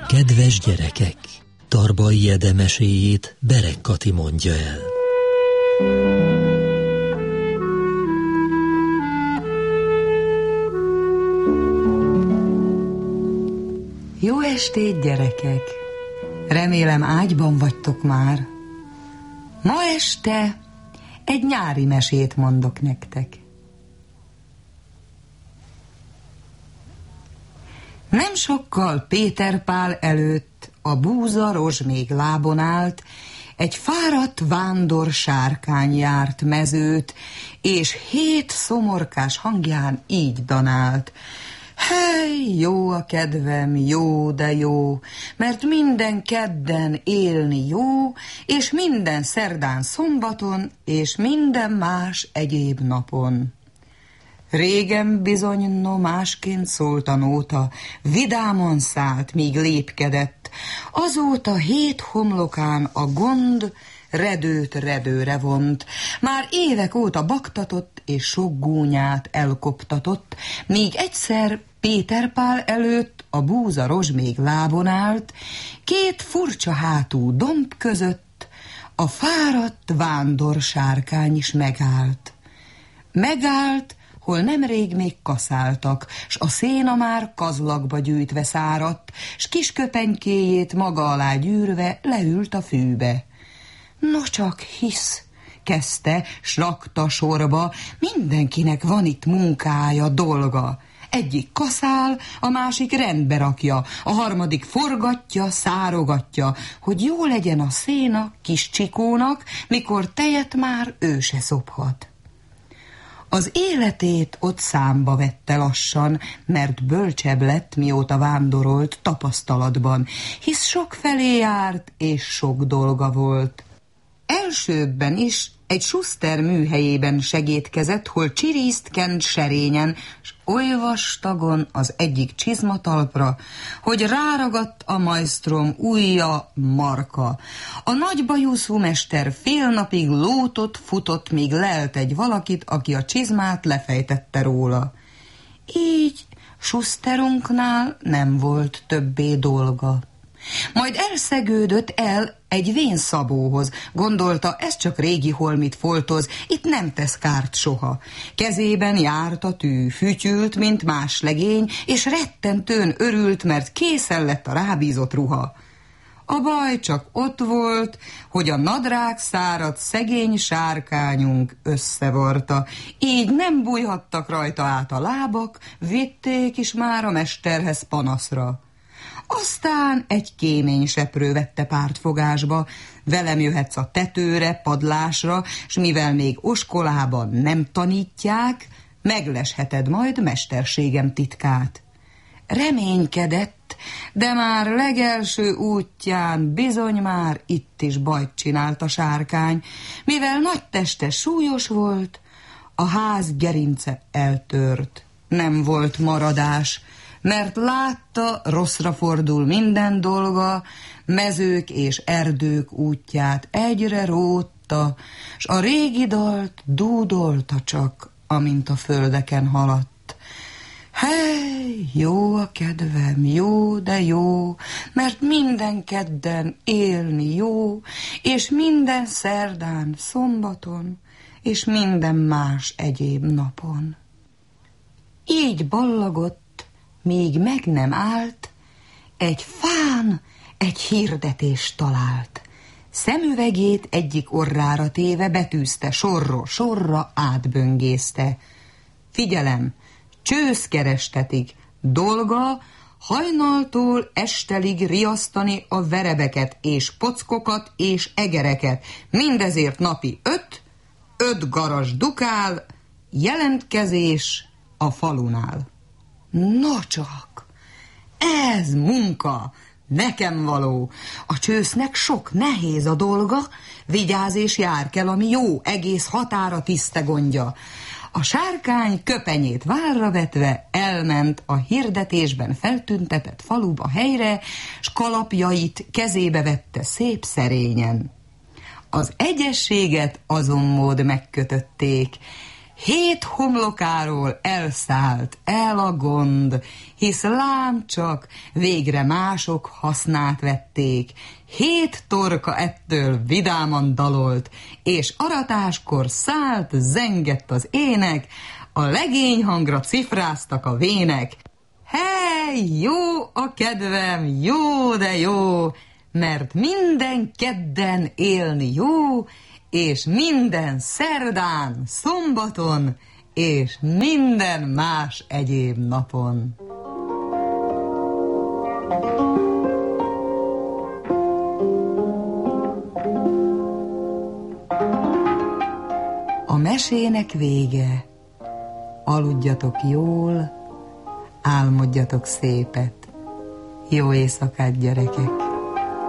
Kedves gyerekek, Tarbai Ede meséjét Berek Kati mondja el. Jó estét, gyerekek! Remélem ágyban vagytok már. Ma este egy nyári mesét mondok nektek. Nem sokkal Péter Pál előtt a búza rozs még lábon állt, egy fáradt vándor sárkány járt mezőt, és 7 szomorkás hangján így danált. Hely, jó a kedvem, jó, de jó, mert minden kedden élni jó, és minden szerdán szombaton, és minden más egyéb napon. Régen bizony, no másként szólt a nóta, vidáman szállt, míg lépkedett, azóta 7 homlokán a gond redőt redőre vont, már évek óta baktatott, és sok gúnyát elkoptatott, míg egyszer Péter Pál előtt a búza rozs még lábon állt, 2 furcsa hátú domb között a fáradt vándor sárkány is megállt. Megállt, hol nemrég még kaszáltak, s a széna már kazlakba gyűjtve száradt, s kis köpenykéjét maga alá gyűrve leült a fűbe. No csak hisz, kezdte, s rakta sorba, mindenkinek van itt munkája, dolga. Egyik kaszál, a másik rendbe rakja, a harmadik forgatja, szárogatja, hogy jó legyen a széna kis csikónak, mikor tejet már ő se szophat. Az életét ott számba vette lassan, mert bölcsebb lett, mióta vándorolt tapasztalatban, hisz sok felé járt, és sok dolga volt. Elsőbben is egy Schuster műhelyében segédkezett, hol csirízt kent serényen, s oly vastagon az egyik csizmatalpra, hogy ráragadt a majsztrom ujja marka. A nagy bajuszú mester fél napig lótott, futott, míg lelt egy valakit, aki a csizmát lefejtette róla. Így Schusterunknál nem volt többé dolga. Majd elszegődött el egy vén szabóhoz. Gondolta, ez csak régi holmit foltoz, itt nem tesz kárt soha. Kezében járt a tű, fütyült, mint más legény, és rettentően örült, mert készen lett a rábízott ruha. A baj csak ott volt, hogy a nadrág szárat szegény sárkányunk összevarta. Így nem bújhattak rajta át a lábak, vitték is már a mesterhez panaszra. Aztán egy kéményseprő vette pártfogásba, velem jöhetsz a tetőre, padlásra, s mivel még oskolában nem tanítják, meglesheted majd mesterségem titkát. Reménykedett, de már legelső útján bizony már itt is bajt csinált a sárkány, mivel nagy teste súlyos volt, a ház gerince eltört, nem volt maradás, mert látta, rosszra fordul minden dolga, mezők és erdők útját egyre rótta, s a régi dalt dúdolta csak, amint a földeken haladt. Hely, jó a kedvem, jó, de jó, mert minden kedden élni jó, és minden szerdán, szombaton, és minden más egyéb napon. Így ballagott, míg meg nem állt, egy fán egy hirdetést talált. Szemüvegét egyik orrára téve betűzte, sorról sorra átböngészte. Figyelem, csősz kerestetik, dolga hajnaltól estelig riasztani a verebeket és pockokat és egereket. Mindezért napi 5 garas dukál, jelentkezés a falunál. No csak, ez munka, nekem való. A csősznek sok nehéz a dolga, vigyáz és jár kell, ami jó, egész határa tiszte gondja. A sárkány köpenyét vállra vetve elment a hirdetésben feltüntetett faluba helyre, s kalapjait kezébe vette szép szerényen. Az egyességet azonmód megkötötték. 7 homlokáról elszállt el a gond, hisz lám csak, végre mások hasznát vették. 7 torka ettől vidáman dalolt, és aratáskor szállt, zengett az ének, a legény hangra cifráztak a vének. Hely, jó a kedvem, jó de jó, mert minden kedden élni jó, és minden szerdán, szombaton, és minden más egyéb napon. A mesének vége, aludjatok jól, álmodjatok szépet. Jó éjszakát, gyerekek!